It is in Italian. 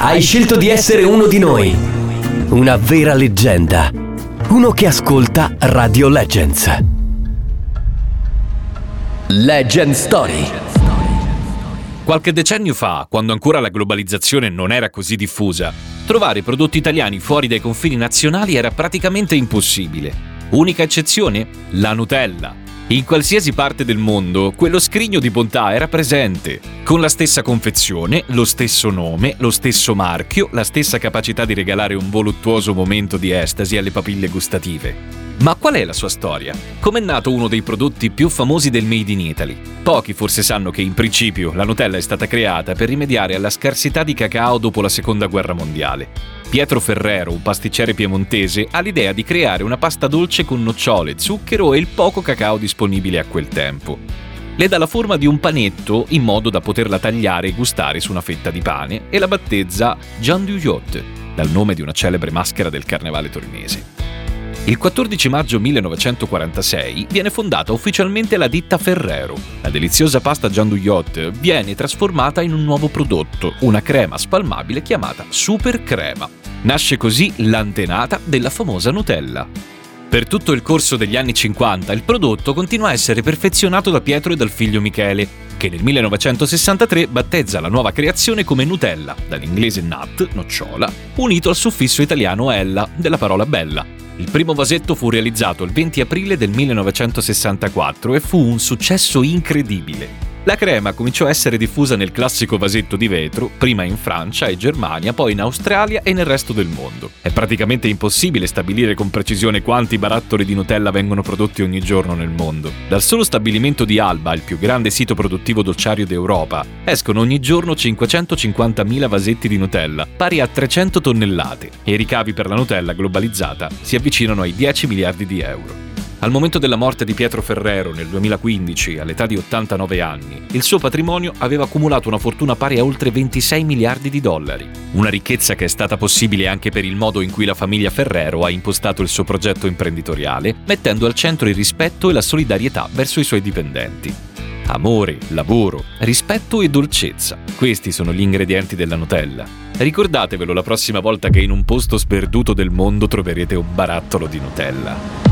Hai scelto di essere uno di noi. Una vera leggenda. Uno che ascolta Radio Legends. Legend Story. Qualche decennio fa, quando ancora la globalizzazione non era così diffusa, trovare prodotti italiani fuori dai confini nazionali era praticamente impossibile. Unica eccezione? La Nutella. In qualsiasi parte del mondo, quello scrigno di bontà era presente, con la stessa confezione, lo stesso nome, lo stesso marchio, la stessa capacità di regalare un voluttuoso momento di estasi alle papille gustative. Ma qual è la sua storia? Com'è nato uno dei prodotti più famosi del Made in Italy? Pochi forse sanno che in principio la Nutella è stata creata per rimediare alla scarsità di cacao dopo la Seconda Guerra Mondiale. Pietro Ferrero, un pasticcere piemontese, ha l'idea di creare una pasta dolce con nocciole, zucchero e il poco cacao disponibile a quel tempo. Le dà la forma di un panetto in modo da poterla tagliare e gustare su una fetta di pane e la battezza Jean du Yacht, dal nome di una celebre maschera del carnevale torinese. Il 14 maggio 1946 viene fondata ufficialmente la ditta Ferrero. La deliziosa pasta Jean du Yacht viene trasformata in un nuovo prodotto, una crema spalmabile chiamata Super Crema. Nasce così l'antenata della famosa Nutella. Per tutto il corso degli anni 50 il prodotto continua a essere perfezionato da Pietro e dal figlio Michele, che nel 1963 battezza la nuova creazione come Nutella, dall'inglese nut, nocciola, unito al suffisso italiano ella, della parola bella. Il primo vasetto fu realizzato il 20 aprile del 1964 e fu un successo incredibile. La crema cominciò a essere diffusa nel classico vasetto di vetro, prima in Francia e Germania, poi in Australia e nel resto del mondo. È praticamente impossibile stabilire con precisione quanti barattoli di Nutella vengono prodotti ogni giorno nel mondo. Dal solo stabilimento di Alba, il più grande sito produttivo dolciario d'Europa, escono ogni giorno 550.000 vasetti di Nutella, pari a 300 tonnellate, e i ricavi per la Nutella globalizzata si avvicinano ai 10 miliardi di euro. Al momento della morte di Pietro Ferrero nel 2015, all'età di 89 anni, il suo patrimonio aveva accumulato una fortuna pari a oltre 26 miliardi di dollari. Una ricchezza che è stata possibile anche per il modo in cui la famiglia Ferrero ha impostato il suo progetto imprenditoriale, mettendo al centro il rispetto e la solidarietà verso i suoi dipendenti. Amore, lavoro, rispetto e dolcezza. Questi sono gli ingredienti della Nutella. Ricordatevelo la prossima volta che in un posto sperduto del mondo troverete un barattolo di Nutella.